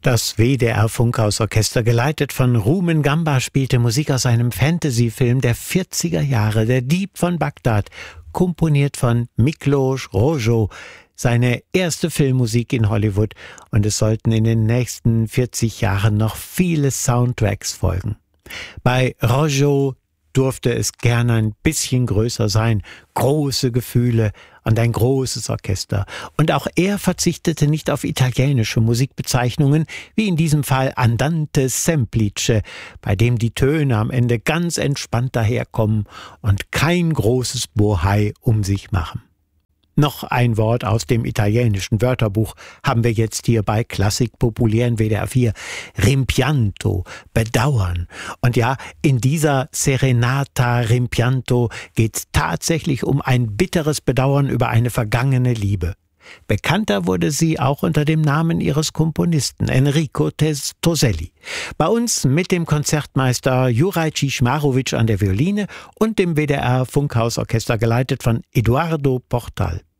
Das WDR-Funkhausorchester, geleitet von Rumen Gamba, spielte Musik aus einem Fantasy-Film der 40er Jahre, Der Dieb von Bagdad, komponiert von Miklos Rozsa, seine erste Filmmusik in Hollywood, und es sollten in den nächsten 40 Jahren noch viele Soundtracks folgen. Bei Rozsa durfte es gerne ein bisschen größer sein, große Gefühle und ein großes Orchester. Und auch er verzichtete nicht auf italienische Musikbezeichnungen, wie in diesem Fall Andante Semplice, bei dem die Töne am Ende ganz entspannt daherkommen und kein großes Bohai um sich machen. Noch ein Wort aus dem italienischen Wörterbuch haben wir jetzt hier bei Klassik populär in WDR 4. Rimpianto, Bedauern. Und ja, in dieser Serenata Rimpianto geht es tatsächlich um ein bitteres Bedauern über eine vergangene Liebe. Bekannter wurde sie auch unter dem Namen ihres Komponisten, Enrico Toselli. Bei uns mit dem Konzertmeister Juraj Ciszmarowicz an der Violine und dem WDR Funkhausorchester, geleitet von Eduardo Portal.